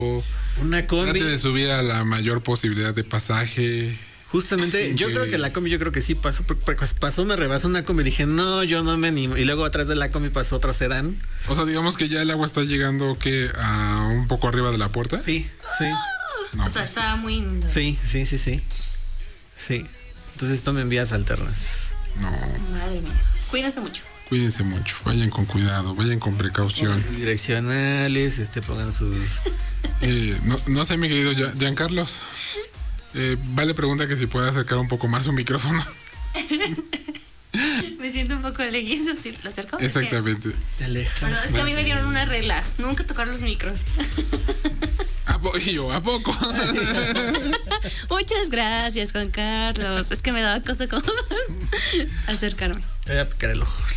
Una combi. Trate de subir a la mayor posibilidad de pasaje. Justamente, yo creo que la combi, sí pasó, me rebasó una combi, dije, no, yo no me animo. Y luego atrás de la combi pasó otro sedán. O sea, digamos que ya el agua está llegando, ¿qué? A un poco arriba de la puerta. Sí. No, o sea, está muy inundado. Sí. Entonces tomen vías alternas. No. Madre mía. Cuídense mucho. Vayan con cuidado, vayan con precaución. Direccionales, pongan sus... no sé, mi querido Giancarlos. Vale pregunta que si puede acercar un poco más su micrófono. Me siento un poco lejitos, ¿sí? ¿Lo acerco? Exactamente. Te alejas. Bueno, es que a mí me dieron una regla, nunca tocar los micros. ¿A poco? Muchas gracias, Juan Carlos. Es que me daba cosa como acercarme. Te voy a picar el ojo.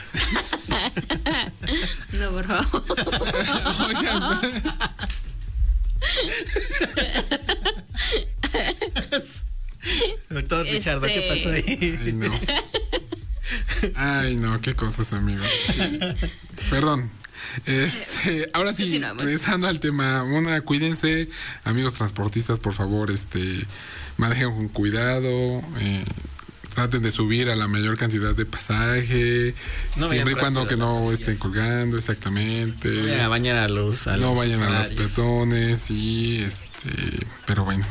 No, por favor. Oigan. Doctor Richardo, ¿qué pasó ahí? Ay, no, qué cosas, amigo. Perdón. Ahora sí, regresando al tema, cuídense, amigos transportistas, por favor, manejen con cuidado, traten de subir a la mayor cantidad de pasaje, siempre y cuando que no estén colgando, exactamente. No vayan a bañar a los peatones, pero bueno.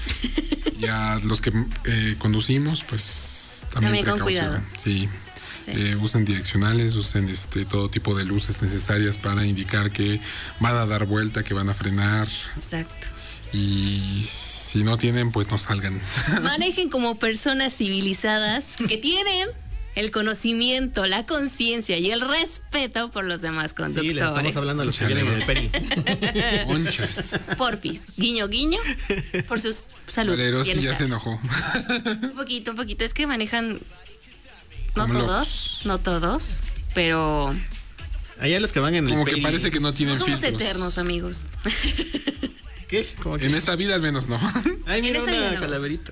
Ya los que conducimos, pues también con cuidado. Sí. Usen direccionales, usen todo tipo de luces necesarias para indicar que van a dar vuelta, que van a frenar. Exacto. Y si no tienen, pues no salgan. Manejen como personas civilizadas que tienen el conocimiento, la conciencia y el respeto por los demás conductores. Sí, le estamos hablando a los que vienen en el peri. Conchas. Porfis, guiño, guiño, por su salud. Valeroski ya se enojó. Un poquito. Es que manejan, no todos, pero... Allá los que van en el como peri. Que parece que no tienen somos filtros. eternos, amigos. ¿Qué? ¿Cómo que? En esta vida al menos no. Ay, mira En esta vida una no. calaverita.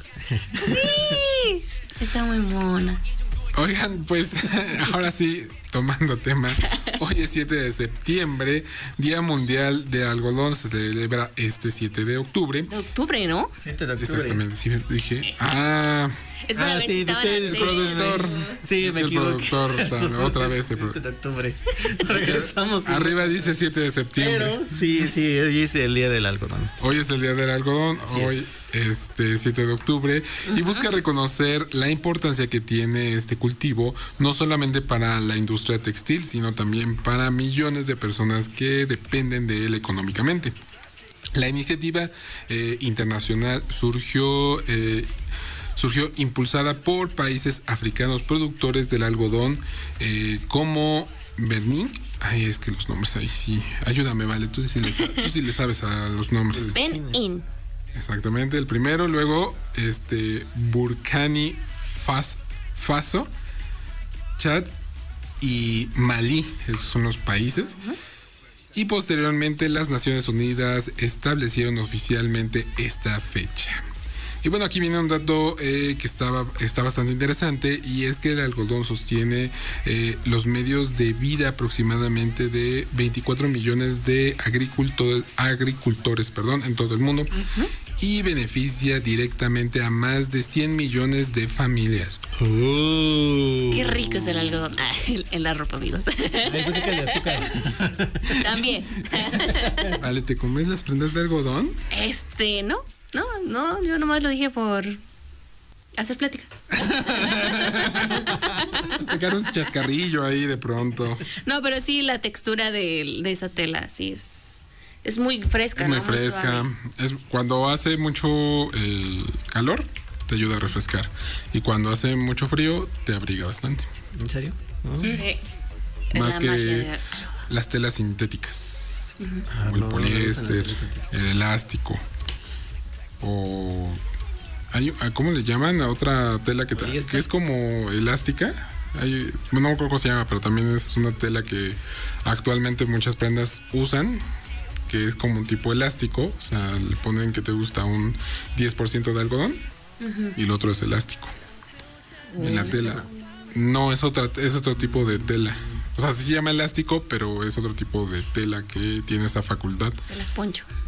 Sí, está muy mona. Oigan, pues ahora sí, tomando tema, hoy es 7 de septiembre, Día Mundial de Algodón, se celebra este 7 de octubre. De octubre, ¿no? 7 de octubre. Exactamente, sí, dije. Es para ver si estaban el productor. Sí, es me el equivoqué. productor, otra vez. 7 de octubre. Regresamos. Arriba dice 7 de septiembre. Pero, sí, hoy es el día del algodón. Hoy es el día del algodón, hoy 7 de octubre, y busca reconocer la importancia que tiene este cultivo, no solamente para la industria textil, sino también para millones de personas que dependen de él económicamente. La iniciativa internacional surgió impulsada por países africanos productores del algodón como Benín. Ay, es que los nombres ahí sí. Ayúdame, vale. Tú sí le sabes a los nombres. Benín. Exactamente, el primero. Luego, Burkina Faso, Chad y Malí. Esos son los países. Y posteriormente las Naciones Unidas establecieron oficialmente esta fecha. Y bueno, aquí viene un dato que está bastante interesante, y es que el algodón sostiene los medios de vida aproximadamente de 24 millones de agricultores en todo el mundo, y beneficia directamente a más de 100 millones de familias. Qué rico es el algodón. En la ropa, amigos. Ay, pues de azúcar. También. Vale, ¿te comes las prendas de algodón? No, yo nomás lo dije por hacer plática. Sacar un chascarrillo ahí de pronto. No, pero sí, la textura de esa tela, sí es muy fresca. Es muy ¿no? fresca. Cuando hace mucho calor, te ayuda a refrescar. Y cuando hace mucho frío, te abriga bastante. ¿En serio? ¿No? Sí. Más que las telas sintéticas. Como el poliéster, el elástico. O ¿cómo le llaman a otra tela que es como elástica? No me acuerdo cómo se llama, pero también es una tela que actualmente muchas prendas usan, que es como un tipo elástico. O sea, le ponen que te gusta un 10% de algodón y el otro es elástico. En la tela. No, es otro tipo de tela. O sea, sí se llama elástico, pero es otro tipo de tela que tiene esa facultad. De las poncho.